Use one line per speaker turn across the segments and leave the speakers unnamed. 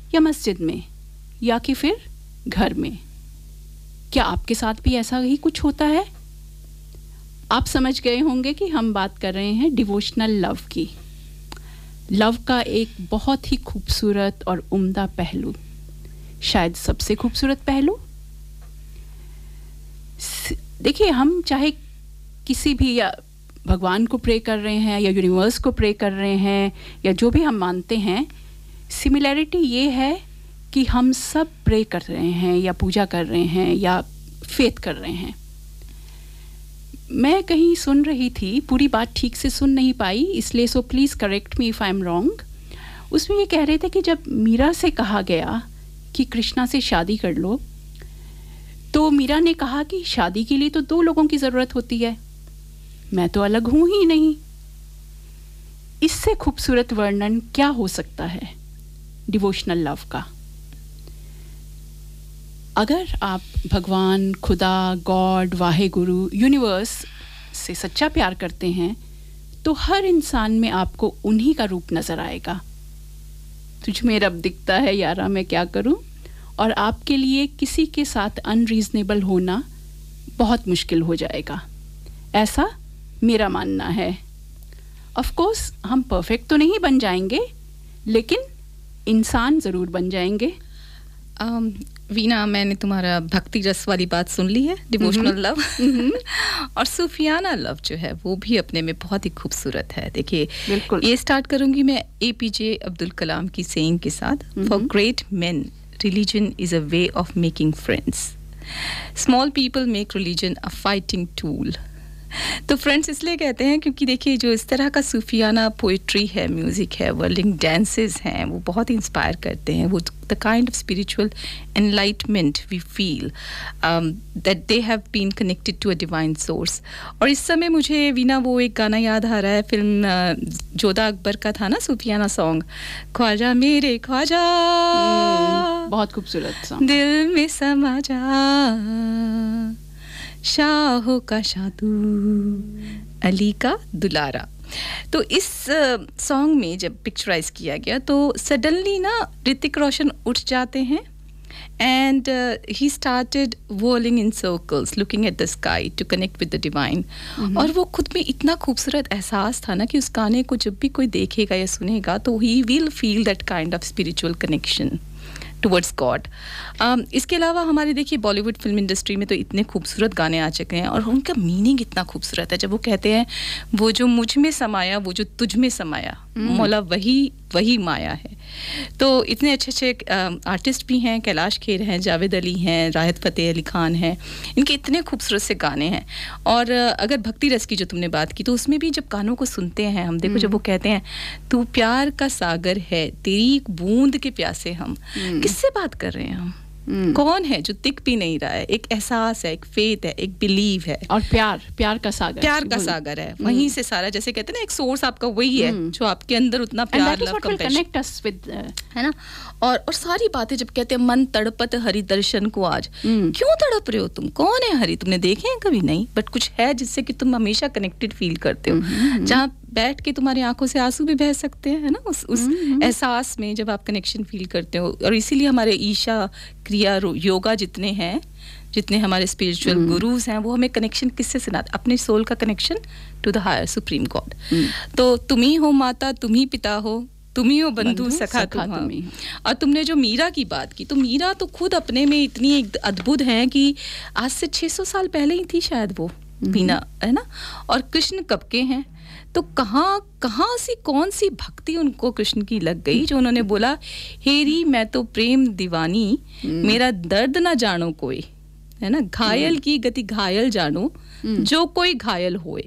या मस्जिद में या कि फिर घर में? क्या आपके साथ भी ऐसा ही कुछ होता है? आप समझ गए होंगे कि हम बात कर रहे हैं डिवोशनल लव की। लव का एक बहुत ही खूबसूरत और उम्दा पहलू, शायद सबसे खूबसूरत पहलू। देखिए, हम चाहे किसी भी या भगवान को प्रे कर रहे हैं या यूनिवर्स को प्रे कर रहे हैं या जो भी हम मानते हैं, सिमिलैरिटी ये है कि हम सब प्रे कर रहे हैं या पूजा कर रहे हैं या फेथ कर रहे हैं। मैं कहीं सुन रही थी, पूरी बात ठीक से सुन नहीं पाई, इसलिए so please correct me if I am wrong. उसमें ये कह रहे थे कि जब मीरा से कहा गया कि कृष्णा से शादी कर लो, तो मीरा ने कहा कि शादी के लिए तो 2 लोगों की ज़रूरत होती है, मैं तो अलग हूँ ही नहीं। इससे खूबसूरत वर्णन क्या हो सकता है डिवोशनल लव का? अगर आप भगवान, खुदा, गॉड, वाहे गुरु, यूनिवर्स से सच्चा प्यार करते हैं तो हर इंसान में आपको उन्हीं का रूप नज़र आएगा। तुझ में रब दिखता है यारा, मैं क्या करूं? और आपके लिए किसी के साथ अनरीजनेबल होना बहुत मुश्किल हो जाएगा, ऐसा मेरा मानना है। ऑफ कोर्स हम परफेक्ट तो नहीं बन जाएंगे, लेकिन इंसान ज़रूर बन जाएंगे।
वीना, मैंने तुम्हारा भक्ति रस वाली बात सुन ली है, डिवोशनल लव और सूफियाना लव जो है वो भी अपने में बहुत ही खूबसूरत है। देखिए, ये स्टार्ट करूंगी मैं APJ अब्दुल कलाम की सेइंग के साथ, for great main religion is a way of making friends, small people make religion a fighting tool. तो फ्रेंड्स इसलिए कहते हैं क्योंकि देखिए, जो इस तरह का सूफियाना पोइट्री है, म्यूज़िक है, वर्लिंग डांसेस हैं, वो बहुत इंस्पायर करते हैं। वो the kind of spiritual enlightenment we feel that they have been connected to a divine source. और इस समय मुझे वीना वो एक गाना याद आ रहा है, फिल्म जोधा अकबर का था ना सूफियाना सॉन्ग, ख्वाजा मेरे ख्वाजा,
बहुत खूबसूरत सॉन्ग,
दिल में समा जा, शाहों का शादू, अली का दुलारा। तो इस सॉन्ग में जब पिक्चराइज किया गया तो सडनली ना ऋतिक रोशन उठ जाते हैं and he started whirling in circles looking at the sky to connect with the divine. और वो खुद में इतना खूबसूरत एहसास था ना कि उस गाने को जब भी कोई देखेगा या सुनेगा तो he will feel that kind of spiritual connection towards God. इसके अलावा हमारे देखिए बॉलीवुड फिल्म इंडस्ट्री में तो इतने खूबसूरत गाने आ चुके हैं और उनका मीनिंग इतना खूबसूरत है। जब वो कहते हैं वो जो मुझ में समाया, वो जो तुझ में समाया, मौला वही माया है। तो इतने अच्छे अच्छे आर्टिस्ट भी हैं, कैलाश खेर हैं, जावेद अली हैं, राहत फ़तेह अली खान हैं, इनके इतने खूबसूरत से गाने हैं। और अगर भक्ति रस की जो तुमने बात की, तो उसमें भी जब गानों को सुनते हैं हम, देखो जब वो कहते हैं तू प्यार का सागर है, तेरी एक बूंद के प्यासे हम, किससे बात कर रहे हैं हम? कौन है जो दिख भी नहीं रहा है? एक एहसास है, एक फेथ है, एक बिलीव है,
और प्यार का सागर
है। वहीं से सारा, जैसे कहते हैं ना, एक सोर्स आपका वही है जो आपके अंदर उतना प्यार, लव, कंपैशन है ना। और सारी बातें जब कहते हैं मन तड़पत हरि दर्शन को आज, क्यों तड़प रहे हो तुम? कौन है हरि? तुमने देखे हैं कभी? नहीं, बट कुछ है जिससे कि तुम हमेशा कनेक्टेड फील करते हो, जहाँ बैठ के तुम्हारी आंखों से आंसू भी बह सकते हैं, है ना, उस एहसास में जब आप कनेक्शन फील करते हो। और इसीलिए हमारे ईशा क्रिया योगा जितने हैं, जितने हमारे स्पिरिचुअल गुरुज हैं, वो हमें कनेक्शन किससे सुनाते? अपने सोल का connection to the higher supreme God. तो तुम ही हो माता, तुम ही पिता हो, तुम ही हो बंधु सखा तुम ही। और तुमने जो मीरा की बात की, तो मीरा तो खुद अपने में इतनी एक अद्भुत है कि आज से 600 साल पहले ही थी शायद वो मीना, है ना। और कृष्ण कब के हैं? तो कहाँ सी कौन सी भक्ति उनको कृष्ण की लग गई जो उन्होंने बोला, हेरी मैं तो प्रेम दीवानी, मेरा दर्द ना जानो कोई, है ना। घायल की गति घायल जानो, जो कोई घायल होए,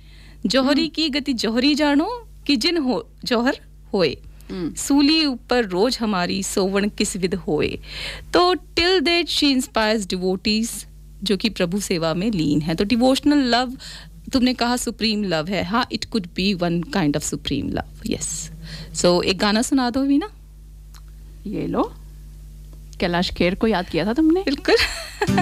जौहरी की गति जौहरी जानो, कि जिन हो जौहर होए, सूली ऊपर रोज हमारी सोवण किस विध होए। तो till that she inspires devotees जो कि प्रभु सेवा में लीन है। तो डिवोशनल लव, तुमने कहा सुप्रीम लव है, हाँ, it could be one kind of supreme love, yes. सो एक गाना सुना दो वीना।
ये लो, कैलाश खेर को याद किया था तुमने।
बिल्कुल।